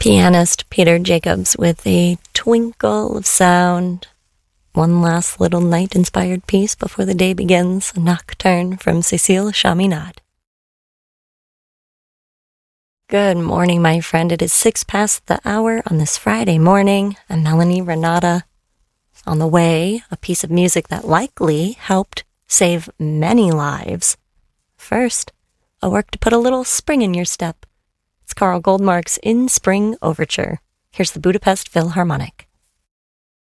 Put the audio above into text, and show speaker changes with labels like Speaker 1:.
Speaker 1: Pianist Peter Jacobs with a twinkle of sound. One last little night-inspired piece before the day begins, a nocturne from Cécile Chaminade. Good morning, my friend. It is 6 past the hour on this Friday morning. I'm Melanie Renata. On the way, a piece of music that likely helped save many lives. First, a work to put a little spring in your step. It's Carl Goldmark's In Spring Overture. Here's the Budapest Philharmonic.